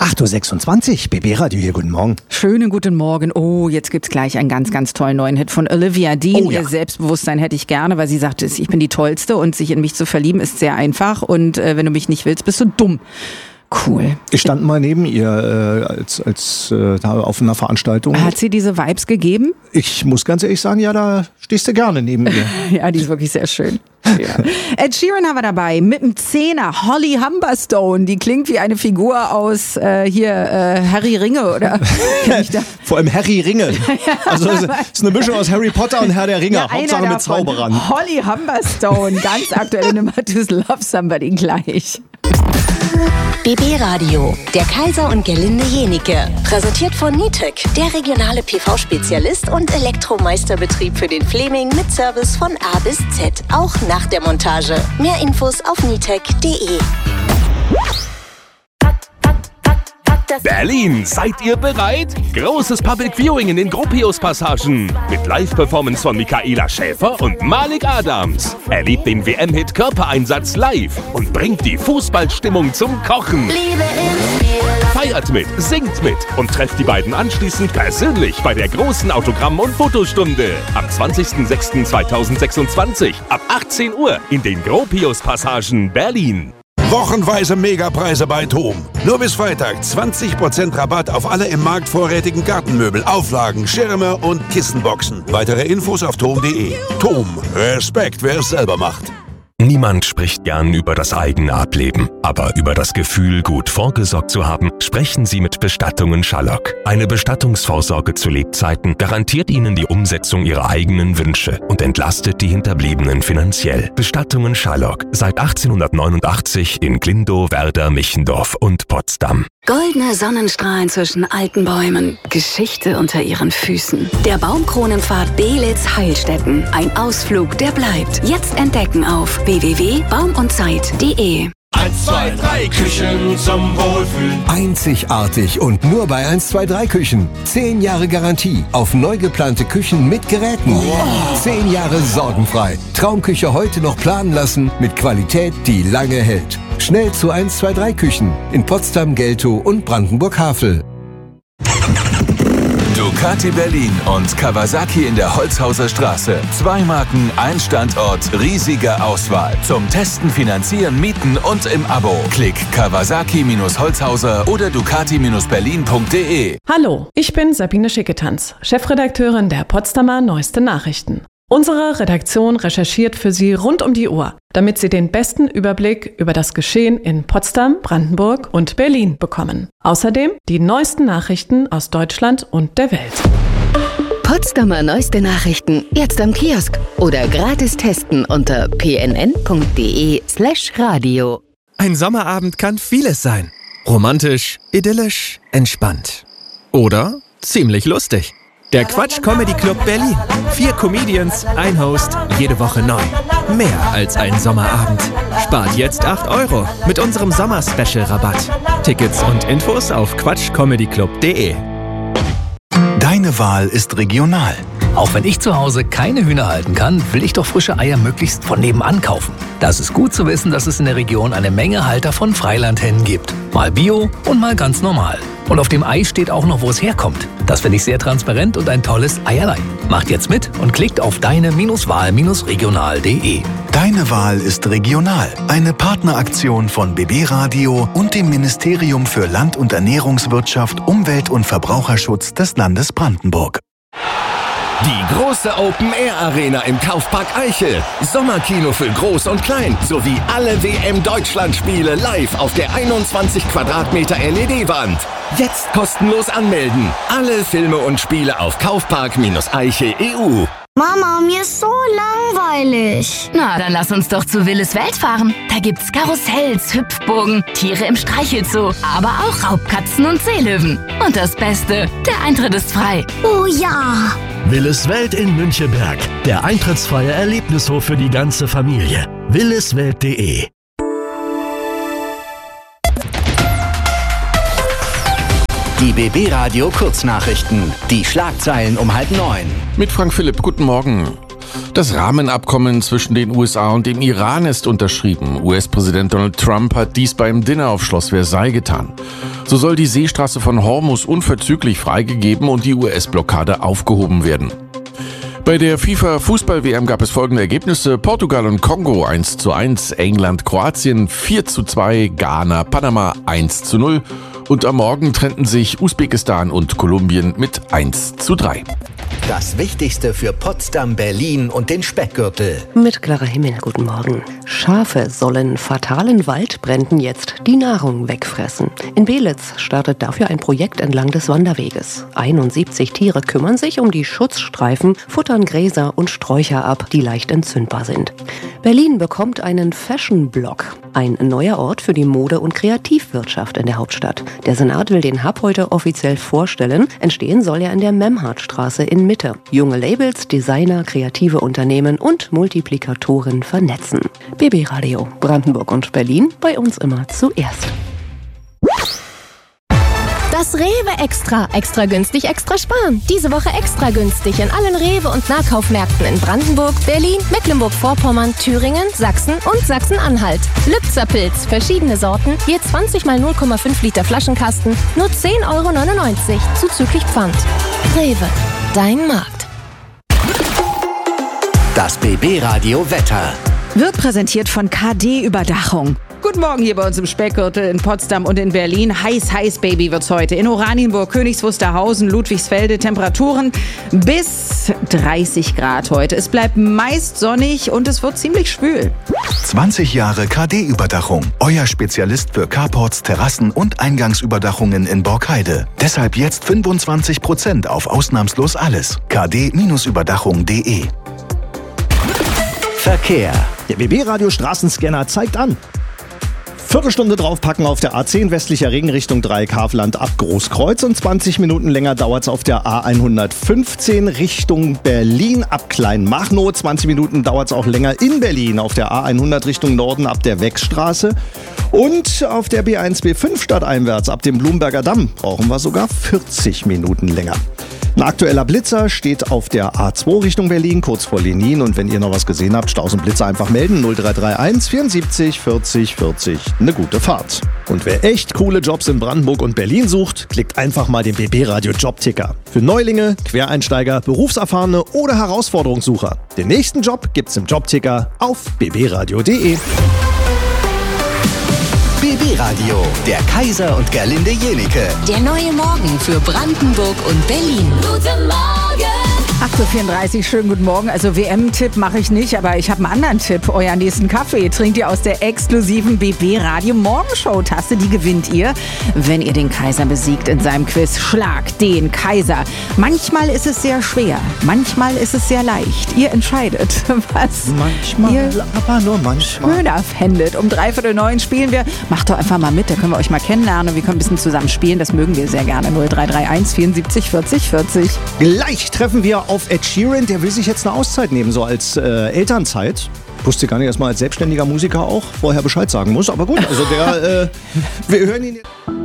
8.26 Uhr, BB Radio hier, guten Morgen. Schönen guten Morgen. Oh, jetzt gibt's gleich einen ganz, ganz tollen neuen Hit von Olivia Dean. Oh, ja. Ihr Selbstbewusstsein hätte ich gerne, weil sie sagt, ich bin die Tollste und sich in mich zu verlieben ist sehr einfach und wenn du mich nicht willst, bist du dumm. Cool. Ich stand mal neben ihr da auf einer Veranstaltung. Hat sie diese Vibes gegeben? Ich muss ganz ehrlich sagen, ja, da stehst du gerne neben ihr. Ja, die ist wirklich sehr schön. Ja. Ed Sheeran haben wir dabei mit dem Zehner, Holly Humberstone, die klingt wie eine Figur aus Harry Ringe, oder? Vor allem Harry Ringe. Also es ist eine Mischung aus Harry Potter und Herr der Ringe, ja, Hauptsache mit Zauberern. Holly Humberstone, ganz aktuelle Nummer to Love Somebody gleich. BB Radio, der Kaiser und Gerlinde Jenike. Präsentiert von Nitec, der regionale PV-Spezialist und Elektromeisterbetrieb für den Fleming mit Service von A bis Z, auch nach der Montage. Mehr Infos auf nitec.de. Berlin, seid ihr bereit? Großes Public Viewing in den Gropius-Passagen mit Live-Performance von Michaela Schäfer und Malik Adams. Erlebt den WM-Hit Körpereinsatz live und bringt die Fußballstimmung zum Kochen. Feiert mit, singt mit und trefft die beiden anschließend persönlich bei der großen Autogramm- und Fotostunde am 20.06.2026 ab 18 Uhr in den Gropius-Passagen Berlin. Wochenweise Megapreise bei TOM. Nur bis Freitag 20% Rabatt auf alle im Markt vorrätigen Gartenmöbel, Auflagen, Schirme und Kissenboxen. Weitere Infos auf TOM.de. TOM. Respekt, wer es selber macht. Niemand spricht gern über das eigene Ableben, aber über das Gefühl, gut vorgesorgt zu haben, sprechen Sie mit Bestattungen Schallock. Eine Bestattungsvorsorge zu Lebzeiten garantiert Ihnen die Umsetzung Ihrer eigenen Wünsche und entlastet die Hinterbliebenen finanziell. Bestattungen Schallock, seit 1889 in Glindow, Werder, Michendorf und Potsdam. Goldene Sonnenstrahlen zwischen alten Bäumen, Geschichte unter ihren Füßen. Der Baumkronenpfad Belitz-Heilstätten. Ein Ausflug, der bleibt. Jetzt entdecken auf www.baumundzeit.de. 1, 2, 3 Küchen zum Wohlfühlen. Einzigartig und nur bei 1, 2, 3 Küchen. 10 Jahre Garantie auf neu geplante Küchen mit Geräten. Wow. 10 Jahre sorgenfrei. Traumküche heute noch planen lassen mit Qualität, die lange hält. Schnell zu 1, 2, 3 Küchen in Potsdam, Geltow und Brandenburg-Havel. Ducati Berlin und Kawasaki in der Holzhauser Straße. 2 Marken, ein Standort, riesige Auswahl. Zum Testen, Finanzieren, Mieten und im Abo. Klick Kawasaki-Holzhauser oder Ducati-Berlin.de. Hallo, ich bin Sabine Schicketanz, Chefredakteurin der Potsdamer Neueste Nachrichten. Unsere Redaktion recherchiert für Sie rund um die Uhr, damit Sie den besten Überblick über das Geschehen in Potsdam, Brandenburg und Berlin bekommen. Außerdem die neuesten Nachrichten aus Deutschland und der Welt. Potsdamer Neueste Nachrichten jetzt am Kiosk oder gratis testen unter pnn.de/radio. Ein Sommerabend kann vieles sein. Romantisch, idyllisch, entspannt. Oder ziemlich lustig. Der Quatsch Comedy Club Berlin. 4 Comedians, ein Host, jede Woche neu. Mehr als ein Sommerabend. Spart jetzt 8 € mit unserem Sommer-Special-Rabatt. Tickets und Infos auf quatschcomedyclub.de. Deine Wahl ist regional. Auch wenn ich zu Hause keine Hühner halten kann, will ich doch frische Eier möglichst von nebenan kaufen. Da ist es gut zu wissen, dass es in der Region eine Menge Halter von Freilandhennen gibt. Mal Bio und mal ganz normal. Und auf dem Ei steht auch noch, wo es herkommt. Das finde ich sehr transparent und ein tolles Eierlein. Macht jetzt mit und klickt auf deine-wahl-regional.de. Deine Wahl ist regional. Eine Partneraktion von BB Radio und dem Ministerium für Land- und Ernährungswirtschaft, Umwelt- und Verbraucherschutz des Landes Brandenburg. Die große Open-Air-Arena im Kaufpark Eichel. Sommerkino für Groß und Klein. Sowie alle WM-Deutschland-Spiele live auf der 21 Quadratmeter LED-Wand. Jetzt kostenlos anmelden. Alle Filme und Spiele auf Kaufpark-Eichel.eu. Mama, mir ist so langweilig. Na, dann lass uns doch zu Willis Welt fahren. Da gibt's Karussells, Hüpfburgen, Tiere im Streichelzoo, aber auch Raubkatzen und Seelöwen. Und das Beste, der Eintritt ist frei. Oh ja! Willis Welt in Münchenberg. Der eintrittsfreie Erlebnishof für die ganze Familie. williswelt.de. Die BB Radio Kurznachrichten. Die Schlagzeilen um 8:30. Mit Frank Philipp, guten Morgen. Das Rahmenabkommen zwischen den USA und dem Iran ist unterschrieben. US-Präsident Donald Trump hat dies beim Dinner auf Schloss Versailles getan. So soll die Seestraße von Hormuz unverzüglich freigegeben und die US-Blockade aufgehoben werden. Bei der FIFA-Fußball-WM gab es folgende Ergebnisse: Portugal und Kongo 1:1, England, Kroatien 4:2, Ghana, Panama 1:0 und am Morgen trennten sich Usbekistan und Kolumbien mit 1:3. Das Wichtigste für Potsdam, Berlin und den Speckgürtel. Mit klarer Himmel, guten Morgen. Schafe sollen fatalen Waldbränden jetzt die Nahrung wegfressen. In Belitz startet dafür ein Projekt entlang des Wanderweges. 71 Tiere kümmern sich um die Schutzstreifen, futtern Gräser und Sträucher ab, die leicht entzündbar sind. Berlin bekommt einen Fashion-Block, ein neuer Ort für die Mode- und Kreativwirtschaft in der Hauptstadt. Der Senat will den Hub heute offiziell vorstellen. Entstehen soll er in der Memhardstraße in Mitte. Junge Labels, Designer, kreative Unternehmen und Multiplikatoren vernetzen. BB Radio, Brandenburg und Berlin, bei uns immer zuerst. Das Rewe Extra. Extra günstig, extra sparen. Diese Woche extra günstig in allen Rewe- und Nahkaufmärkten in Brandenburg, Berlin, Mecklenburg-Vorpommern, Thüringen, Sachsen und Sachsen-Anhalt. Lübzer Pilz, verschiedene Sorten, je 20 mal 0,5 Liter Flaschenkasten, nur 10,99 € zuzüglich Pfand. Rewe, dein Markt. Das BB Radio Wetter. Wird präsentiert von KD Überdachung. Guten Morgen hier bei uns im Speckgürtel in Potsdam und in Berlin. Heiß, heiß, Baby wird's heute. In Oranienburg, Königs Wusterhausen, Ludwigsfelde Temperaturen bis 30 Grad heute. Es bleibt meist sonnig und es wird ziemlich schwül. 20 Jahre KD-Überdachung. Euer Spezialist für Carports, Terrassen und Eingangsüberdachungen in Borkheide. Deshalb jetzt 25% auf ausnahmslos alles. kd-überdachung.de. Verkehr. Der BB-Radio Straßenscanner zeigt an. Viertelstunde draufpacken auf der A10 westlicher Regenrichtung Dreieckhavelland ab Großkreuz und 20 Minuten länger dauert es auf der A115 Richtung Berlin ab Kleinmachnow. 20 Minuten dauert es auch länger in Berlin auf der A100 Richtung Norden ab der Weckstraße. Und auf der B1, B5 stadteinwärts ab dem Blumberger Damm brauchen wir sogar 40 Minuten länger. Ein aktueller Blitzer steht auf der A2 Richtung Berlin, kurz vor Lenin. Und wenn ihr noch was gesehen habt, Staus und Blitzer einfach melden. 0331 74 40 40. Eine gute Fahrt. Und wer echt coole Jobs in Brandenburg und Berlin sucht, klickt einfach mal den BB Radio Jobticker. Für Neulinge, Quereinsteiger, Berufserfahrene oder Herausforderungssucher. Den nächsten Job gibt's im Jobticker auf bbradio.de. BB Radio, der Kaiser und Gerlinde Jenike. Der neue Morgen für Brandenburg und Berlin. Guten Morgen! 8:34 Uhr, schönen guten Morgen. Also WM-Tipp mache ich nicht, aber ich habe einen anderen Tipp. Euren nächsten Kaffee trinkt ihr aus der exklusiven BB Radio Morgenshow-Tasse. Die gewinnt ihr, wenn ihr den Kaiser besiegt in seinem Quiz. Schlag den Kaiser. Manchmal ist es sehr schwer, manchmal ist es sehr leicht. Ihr entscheidet, was ihr aber nur manchmal schöner fändet. Um 8:45 spielen wir. Macht doch einfach mal mit, da können wir euch mal kennenlernen. Wir können ein bisschen zusammen spielen, das mögen wir sehr gerne. 0331 74 40 40. Gleich treffen wir auf Ed Sheeran, der will sich jetzt eine Auszeit nehmen, so als Elternzeit. Wusste gar nicht, dass man als selbstständiger Musiker auch vorher Bescheid sagen muss, aber gut, also der, wir hören ihn jetzt.